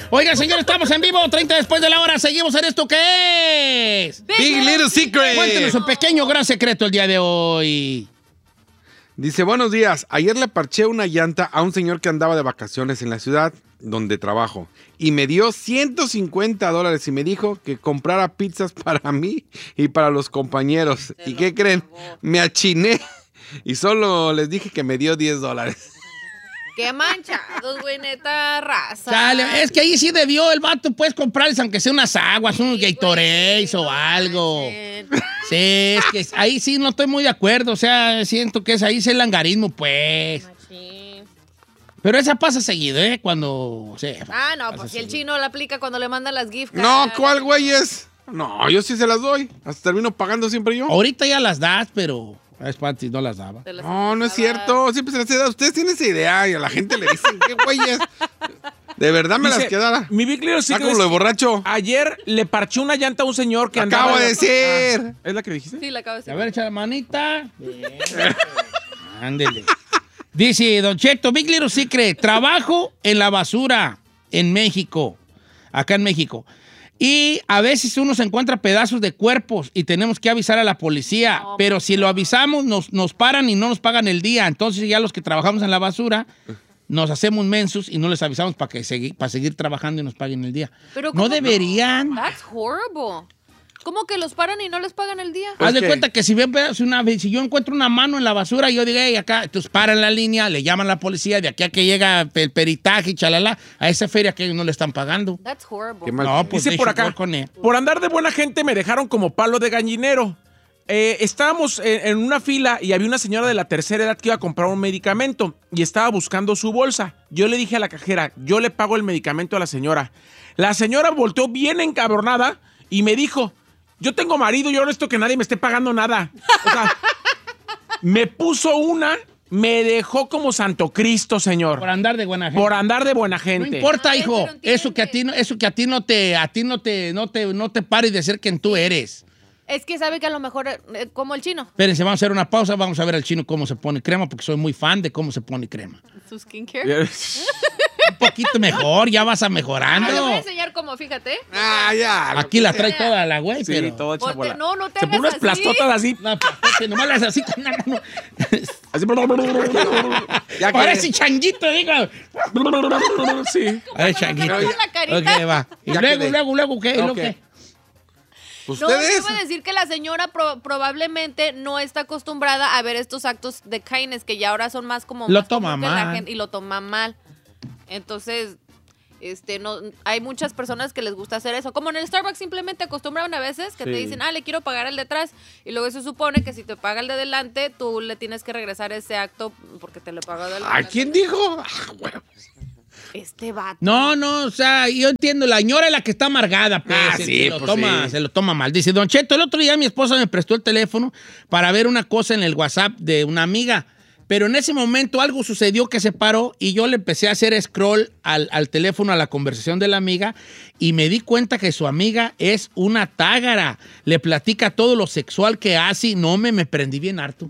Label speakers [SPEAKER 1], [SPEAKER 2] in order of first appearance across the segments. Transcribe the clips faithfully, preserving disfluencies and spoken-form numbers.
[SPEAKER 1] Oiga, señor, estamos en vivo, treinta después de la hora. Seguimos en esto que es...
[SPEAKER 2] Big, Big Little Secret.
[SPEAKER 1] Cuéntenos un pequeño gran secreto el día de hoy.
[SPEAKER 2] Dice, buenos días. Ayer le parché una llanta a un señor que andaba de vacaciones en la ciudad donde trabajo. Y me dio ciento cincuenta dólares y me dijo que comprara pizzas para mí y para los compañeros. ¿Y qué creen? Me achiné y solo les dije que me dio diez dólares.
[SPEAKER 3] Qué manchados, güey, neta raza.
[SPEAKER 1] Dale, es que ahí sí debió el vato, puedes comprarles aunque sea unas aguas, sí, unos Gatorades o algo. Sí, es que ahí sí no estoy muy de acuerdo, o sea, siento que es ahí es el langarismo, pues. Machín. Pero esa pasa seguido, ¿eh? Cuando... Sí,
[SPEAKER 3] ah, no, pues si el chino la aplica cuando le mandan las gift cards.
[SPEAKER 2] No, ¿cuál güey es? No, yo sí se las doy. Hasta termino pagando siempre yo.
[SPEAKER 1] Ahorita ya las das, pero... Es panty, no las daba.
[SPEAKER 2] No, no es cierto. Siempre se las he dado. Ustedes tienen esa idea y a la gente le dicen, ¿qué güeyes? De verdad me Dice, las quedara.
[SPEAKER 4] Mi Big Little Secret.
[SPEAKER 2] Ah, como lo de borracho.
[SPEAKER 4] Ayer le parché una llanta a un señor que andaba...
[SPEAKER 2] Acabo de decir.
[SPEAKER 4] Ah, ¿es la que dijiste?
[SPEAKER 3] Sí, la acabo de decir.
[SPEAKER 1] A ver, echa la manita. Ándele. Dice, Don Cheto, Big Little Secret. Trabajo en la basura en México. Acá en México. Y a veces uno se encuentra pedazos de cuerpos y tenemos que avisar a la policía. No, pero si lo avisamos, nos, nos paran y no nos pagan el día. Entonces ya los que trabajamos en la basura nos hacemos mensos y no les avisamos para que segui, para seguir trabajando y nos paguen el día.
[SPEAKER 3] Pero
[SPEAKER 1] no deberían.
[SPEAKER 3] That's horrible. ¿Cómo que los paran y no les pagan el día?
[SPEAKER 1] Haz de cuenta que si, ven, si, una, si yo encuentro una mano en la basura y yo digo, hey, acá, entonces paran la línea, le llaman a la policía, de aquí a que llega el peritaje y chalala, a esa feria que ellos no le están pagando.
[SPEAKER 3] That's horrible.
[SPEAKER 1] Qué mal. No, pues
[SPEAKER 4] dice por acá,
[SPEAKER 1] con él.
[SPEAKER 4] Por andar de buena gente me dejaron como palo de gallinero. Eh, estábamos en, en una fila y había una señora de la tercera edad que iba a comprar un medicamento y estaba buscando su bolsa. Yo le dije a la cajera, yo le pago el medicamento a la señora. La señora volteó bien encabronada y me dijo... Yo tengo marido, yo no necesito que nadie me esté pagando nada. O sea, me puso una, me dejó como Santo Cristo, señor.
[SPEAKER 1] Por andar de buena gente.
[SPEAKER 4] Por andar de buena gente.
[SPEAKER 1] No importa, hijo. Eso que a ti no, eso que a ti no te, a ti no te, no te, no te pares de ser quien tú eres.
[SPEAKER 3] Es que sabe que a lo mejor, eh, como el chino.
[SPEAKER 1] Espérense, vamos a hacer una pausa, vamos a ver al chino cómo se pone crema, porque soy muy fan de cómo se pone crema.
[SPEAKER 3] ¿Su skincare?
[SPEAKER 1] Un poquito mejor, ya vas a mejorando.
[SPEAKER 3] Ah, le voy a enseñar cómo, fíjate.
[SPEAKER 2] Ah, ya.
[SPEAKER 1] Aquí la trae toda la güey,
[SPEAKER 4] sí,
[SPEAKER 1] pero...
[SPEAKER 4] todo hecha bola.
[SPEAKER 3] No, no te
[SPEAKER 4] Se pone unas
[SPEAKER 3] así.
[SPEAKER 4] plastotas así.
[SPEAKER 1] No, plastotas, nomás las así con una mano.
[SPEAKER 4] Así.
[SPEAKER 1] Ya parece changuito, digo.
[SPEAKER 4] Sí.
[SPEAKER 1] A ver, changuito.
[SPEAKER 3] La carita.
[SPEAKER 1] Ok, va. Y
[SPEAKER 2] Ya
[SPEAKER 1] luego,
[SPEAKER 2] quedé.
[SPEAKER 1] luego, luego, ¿qué?
[SPEAKER 2] Ok.
[SPEAKER 1] ¿Lo qué?
[SPEAKER 3] No, yo iba a decir que la señora pro- probablemente no está acostumbrada a ver estos actos de kindness que ya ahora son más como...
[SPEAKER 1] Lo
[SPEAKER 3] más
[SPEAKER 1] toma
[SPEAKER 3] común que la
[SPEAKER 1] mal.
[SPEAKER 3] gente, y lo toma mal. Entonces, este, no, hay muchas personas que les gusta hacer eso. Como en el Starbucks simplemente acostumbraban a veces que
[SPEAKER 4] Sí.
[SPEAKER 3] te dicen, ah, le quiero pagar el de atrás. Y luego se supone que si te paga el de delante, tú le tienes que regresar ese acto porque te lo pagó de
[SPEAKER 2] ¿A quién dijo? Ah, bueno.
[SPEAKER 3] Este vato.
[SPEAKER 1] No, no, o sea, yo entiendo, la señora es la que está amargada, pues,
[SPEAKER 2] Ah,
[SPEAKER 1] el
[SPEAKER 2] sí,
[SPEAKER 1] que lo
[SPEAKER 2] pues
[SPEAKER 1] toma,
[SPEAKER 2] sí.
[SPEAKER 1] se lo toma mal. Dice, Don Cheto, el otro día mi esposa me prestó el teléfono para ver una cosa en el WhatsApp de una amiga, pero en ese momento algo sucedió que se paró y yo le empecé a hacer scroll al, al teléfono, a la conversación de la amiga, y me di cuenta que su amiga es una tágara. Le platica todo lo sexual que hace y no me, me prendí bien harto.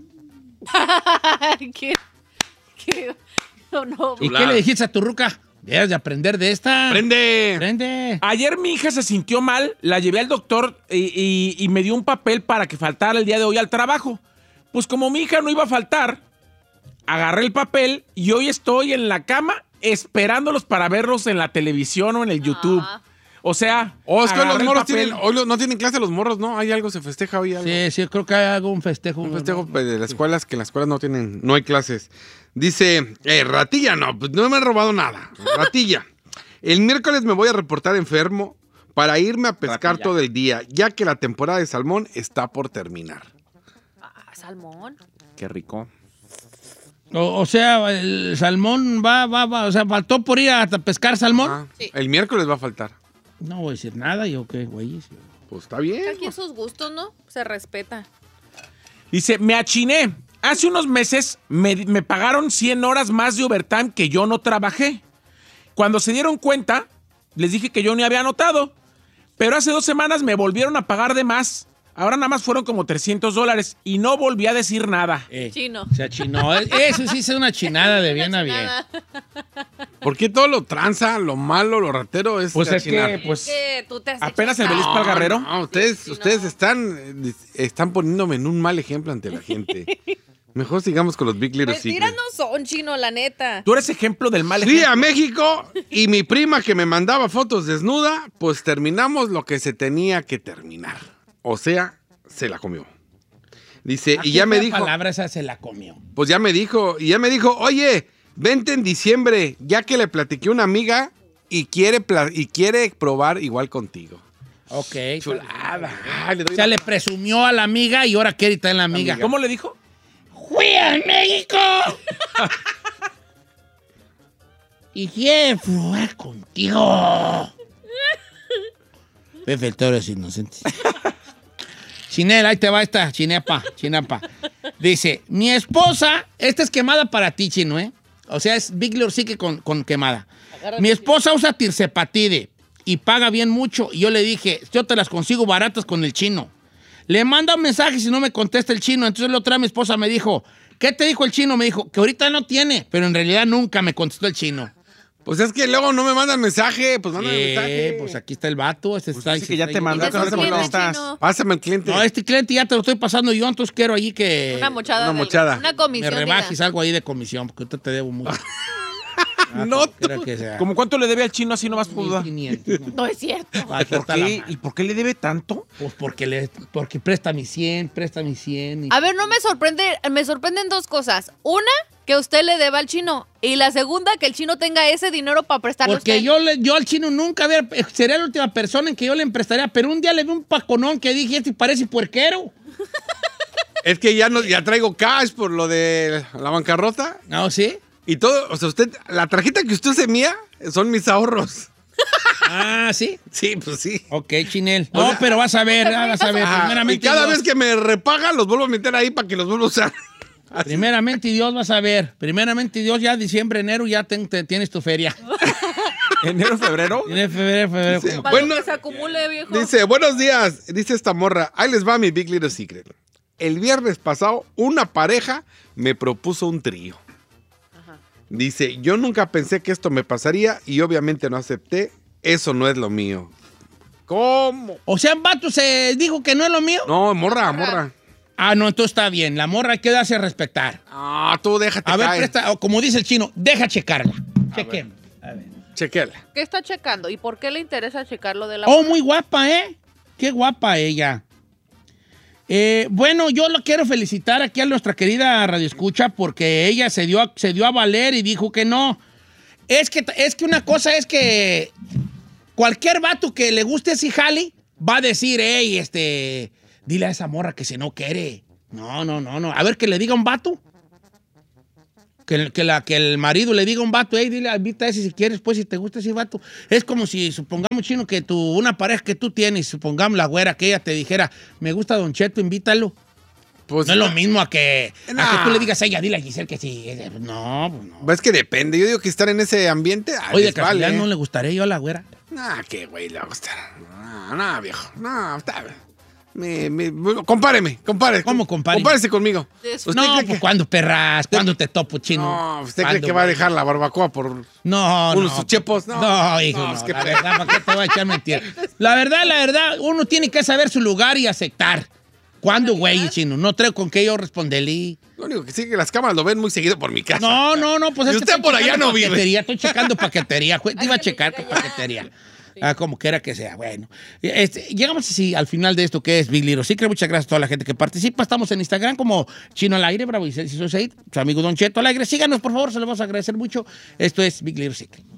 [SPEAKER 3] ¿Qué? ¿Qué? No, no.
[SPEAKER 1] ¿Y qué le dijiste a tu ruca? Debes de aprender de esta.
[SPEAKER 2] ¡Prende!
[SPEAKER 1] Prende.
[SPEAKER 4] Ayer mi hija se sintió mal, la llevé al doctor y, y- y me dio un papel para que faltara el día de hoy al trabajo. Pues como mi hija no iba a faltar, agarré el papel y hoy estoy en la cama esperándolos para verlos en la televisión o en el YouTube.
[SPEAKER 3] Ah.
[SPEAKER 4] O sea,
[SPEAKER 2] Oh, es que
[SPEAKER 4] agarré
[SPEAKER 2] los
[SPEAKER 4] el
[SPEAKER 2] morros
[SPEAKER 4] papel.
[SPEAKER 2] tienen, hoy lo- no tienen clase los morros, ¿no? Hay algo, se festeja hoy algo.
[SPEAKER 1] Sí, sí, creo que hay algún festejo.
[SPEAKER 2] Un festejo de las escuelas, que en las escuelas no tienen, no hay clases. Dice, eh, ratilla, no, pues no me han robado nada. Ratilla. El miércoles me voy a reportar enfermo para irme a pescar
[SPEAKER 4] Ratilla.
[SPEAKER 2] todo el día, ya que la temporada de salmón está por terminar.
[SPEAKER 3] Ah, salmón.
[SPEAKER 4] Qué rico.
[SPEAKER 1] O, o sea, el salmón va, va, va, o sea, faltó por ir a pescar salmón.
[SPEAKER 2] Ah,
[SPEAKER 3] Sí.
[SPEAKER 2] El miércoles va a faltar.
[SPEAKER 1] No voy a decir nada, yo qué, güey.
[SPEAKER 2] Pues está bien.
[SPEAKER 3] Aquí esos gustos, ¿no? Se respeta.
[SPEAKER 4] Dice, me achiné. Hace unos meses me, me pagaron cien horas más de overtime que yo no trabajé. Cuando se dieron cuenta, les dije que yo ni había anotado. Pero hace dos semanas me volvieron a pagar de más. Ahora nada más fueron como trescientos dólares y no volví a decir nada.
[SPEAKER 1] Eh,
[SPEAKER 3] Chino.
[SPEAKER 1] Se achinó. Eso sí es una chinada de bien a bien.
[SPEAKER 2] ¿Por qué todo lo tranza, lo malo, lo ratero es
[SPEAKER 4] Pues
[SPEAKER 2] de
[SPEAKER 4] es
[SPEAKER 2] achinar?
[SPEAKER 4] que, pues,
[SPEAKER 3] que tú te has
[SPEAKER 4] apenas
[SPEAKER 3] hecho
[SPEAKER 4] el Belis
[SPEAKER 3] esa-
[SPEAKER 4] para el Guerrero.
[SPEAKER 2] No, ustedes,
[SPEAKER 3] Sí,
[SPEAKER 2] ustedes
[SPEAKER 3] no.
[SPEAKER 2] están, eh, están poniéndome en un mal ejemplo ante la gente. Mejor sigamos con los Big Little
[SPEAKER 3] Mentiras
[SPEAKER 2] Secrets.
[SPEAKER 3] no son, Chino, la neta.
[SPEAKER 4] Tú eres ejemplo del mal
[SPEAKER 2] Fui
[SPEAKER 4] ejemplo.
[SPEAKER 2] a México y mi prima que me mandaba fotos desnuda, pues terminamos lo que se tenía que terminar. O sea, se la comió. Dice,
[SPEAKER 1] Ah,
[SPEAKER 2] y
[SPEAKER 1] qué
[SPEAKER 2] ya me
[SPEAKER 1] fea
[SPEAKER 2] dijo,
[SPEAKER 1] palabra esa se la comió.
[SPEAKER 2] pues ya me dijo, y ya me dijo, oye, vente en diciembre, ya que le platiqué a una amiga y quiere, pla- y quiere probar igual contigo.
[SPEAKER 1] Ok.
[SPEAKER 2] Chulada. Ay, le doy
[SPEAKER 1] O sea,
[SPEAKER 2] una-
[SPEAKER 1] le presumió a la amiga y ahora quiere estar en la amiga.
[SPEAKER 2] Amiga.
[SPEAKER 4] ¿Cómo le dijo?
[SPEAKER 1] ¡Fui a México! y quiero probar contigo. Pepe, tú eres inocente. Chinel, ahí te va esta chinepa, chinapa. Dice, mi esposa, esta es quemada para ti, Chino, ¿eh? O sea, es Big Little Secret con, con quemada. Mi esposa usa tirzepatide y paga bien mucho. Y yo le dije, yo te las consigo baratas con el chino. Le manda un mensaje si no me contesta el chino. Entonces la otra vez mi esposa me dijo, ¿qué te dijo el chino? Me dijo, que ahorita no tiene, pero en realidad nunca me contestó el chino.
[SPEAKER 2] Pues es que luego no me mandan mensaje, pues mándame mensaje.
[SPEAKER 1] Eh, pues aquí está el vato. Este está,
[SPEAKER 4] dice que ya te
[SPEAKER 1] está-
[SPEAKER 4] mandó,
[SPEAKER 3] ¿Y de
[SPEAKER 4] ¿cómo
[SPEAKER 3] quién es,
[SPEAKER 4] estás?
[SPEAKER 3] Chino?
[SPEAKER 2] Pásame el cliente.
[SPEAKER 1] No, este cliente ya te lo estoy pasando yo, entonces quiero allí que
[SPEAKER 3] Una mochada.
[SPEAKER 2] Una
[SPEAKER 3] del-
[SPEAKER 2] mochada.
[SPEAKER 3] Una
[SPEAKER 1] me
[SPEAKER 3] comisión.
[SPEAKER 1] rebajes
[SPEAKER 3] diga.
[SPEAKER 1] algo ahí de comisión, porque ahorita te debo mucho. Ah,
[SPEAKER 2] No,
[SPEAKER 1] como quiera que sea.
[SPEAKER 4] ¿Cómo cuánto le debe al chino así nomás por
[SPEAKER 1] mil
[SPEAKER 4] duda?
[SPEAKER 1] quinientos, ¿no?
[SPEAKER 3] No es cierto.
[SPEAKER 1] Aquí
[SPEAKER 4] ¿Por
[SPEAKER 1] está la
[SPEAKER 4] qué?
[SPEAKER 1] mano.
[SPEAKER 4] ¿Y por qué le debe tanto?
[SPEAKER 1] Pues porque, le, porque presta mi cien, presta mi cien. y-
[SPEAKER 3] A ver, no me sorprende, me sorprenden dos cosas. Una, que usted le deba al chino. Y la segunda, que el chino tenga ese dinero para prestarle a
[SPEAKER 1] Porque
[SPEAKER 3] usted.
[SPEAKER 1] yo, le, yo al chino nunca había, sería la última persona en que yo le emprestaría, pero un día le vi un paconón que dije, este parece puerquero.
[SPEAKER 2] Es que ya no, ya traigo cash por lo de la bancarrota.
[SPEAKER 1] ¿No, sí?
[SPEAKER 2] Y todo, o sea, usted, la tarjeta que usted se mía son mis ahorros.
[SPEAKER 1] Ah, ¿sí?
[SPEAKER 2] Sí, pues sí.
[SPEAKER 1] Ok, Chinel. No, pero vas a ver, ah, vas a ver.
[SPEAKER 2] Ah, y
[SPEAKER 1] Primeramente
[SPEAKER 2] cada
[SPEAKER 1] Dios,
[SPEAKER 2] vez que me repagan, los vuelvo a meter ahí para que los vuelva a usar.
[SPEAKER 1] primeramente Dios vas a ver. Primeramente Dios, ya diciembre, enero, ya te- te- tienes tu feria.
[SPEAKER 4] ¿Enero, febrero?
[SPEAKER 1] Tienes febrero, febrero.
[SPEAKER 2] Dice,
[SPEAKER 1] como-
[SPEAKER 3] Para
[SPEAKER 2] Bueno,
[SPEAKER 3] lo que se acumule, viejo.
[SPEAKER 2] Dice, buenos días, dice esta morra. Ahí les va mi Big Little Secret. El viernes pasado, una pareja me propuso un trío. Dice, yo nunca pensé que esto me pasaría y obviamente no acepté. Eso no es lo mío. ¿Cómo?
[SPEAKER 1] O sea, vato se dijo que no es lo mío.
[SPEAKER 2] No, morra, morra.
[SPEAKER 1] Ah, no, entonces está bien. La morra hay que darse a respetar.
[SPEAKER 2] Ah, tú déjate
[SPEAKER 1] A ver,
[SPEAKER 2] caer.
[SPEAKER 1] presta, o como dice el chino, deja checarla. Chequemos. A ver.
[SPEAKER 2] Chequela.
[SPEAKER 3] ¿Qué está checando? ¿Y por qué le interesa checarlo de la...
[SPEAKER 1] Oh, muy guapa, ¿eh? Qué guapa ella. Eh, bueno, yo lo quiero felicitar aquí a nuestra querida Radio Escucha porque ella se dio, a, se dio a valer y dijo que no. Es que, es que una cosa es que cualquier vato que le guste ese jali va a decir, hey, este, dile a esa morra que si no quiere. No, no, no, no. A ver, que le diga un vato. Que, que, la, que el marido le diga a un vato, hey, dile, invita a ese si quieres, pues, si te gusta ese vato. Es como si, supongamos, Chino, que tu, una pareja que tú tienes, supongamos la güera, que ella te dijera, me gusta Don Cheto, invítalo.
[SPEAKER 2] Pues,
[SPEAKER 1] No es lo mismo a que,
[SPEAKER 2] No.
[SPEAKER 1] a que tú le digas a ella, dile a Giselle que sí. No, pues no.
[SPEAKER 2] Es que depende. Yo digo que estar en ese ambiente. ah,
[SPEAKER 1] Oye, de
[SPEAKER 2] les vale.
[SPEAKER 1] casualidad no le gustaría yo a la güera.
[SPEAKER 2] Nah, qué güey le va a gustar. No, no, viejo. No, está. Me, me, bueno, compáreme, compare.
[SPEAKER 1] ¿Cómo compare?
[SPEAKER 2] Compárese conmigo.
[SPEAKER 3] Eso.
[SPEAKER 2] ¿Usted
[SPEAKER 1] No,
[SPEAKER 2] cree
[SPEAKER 1] pues
[SPEAKER 2] que,
[SPEAKER 1] cuando perras, cuando te topo, Chino.
[SPEAKER 2] no, ¿usted cree
[SPEAKER 1] ¿Cuándo,
[SPEAKER 2] que va a
[SPEAKER 1] güey?
[SPEAKER 2] dejar la barbacoa por
[SPEAKER 1] No,
[SPEAKER 2] unos
[SPEAKER 1] no.
[SPEAKER 2] chepos? No,
[SPEAKER 1] No, hijo,
[SPEAKER 2] no,
[SPEAKER 1] no.
[SPEAKER 2] es que-
[SPEAKER 1] La verdad, ¿para qué te voy a echar mentiras? La verdad, la verdad, uno tiene que saber su lugar y aceptar. ¿Cuándo, güey, Chino? No traigo con qué yo responderle.
[SPEAKER 2] Lo único que sí que las cámaras lo ven muy seguido por mi casa.
[SPEAKER 1] No, no, no, pues
[SPEAKER 2] Y
[SPEAKER 1] es que
[SPEAKER 2] usted
[SPEAKER 1] estoy
[SPEAKER 2] por allá
[SPEAKER 1] checando
[SPEAKER 2] no vive.
[SPEAKER 1] paquetería, estoy checando paquetería. Te iba a
[SPEAKER 3] Ay, que
[SPEAKER 1] checar
[SPEAKER 3] le
[SPEAKER 1] con
[SPEAKER 3] diga ya.
[SPEAKER 1] paquetería. Ah, como quiera que sea. Bueno, este, llegamos así al final de esto que es Big Little Secret. Muchas gracias a toda la gente que participa. Estamos en Instagram como Chino al Aire, Bravo y seis, su amigo Don Cheto al Aire. Síganos, por favor, se lo vamos a agradecer mucho. Esto es Big Little Secret.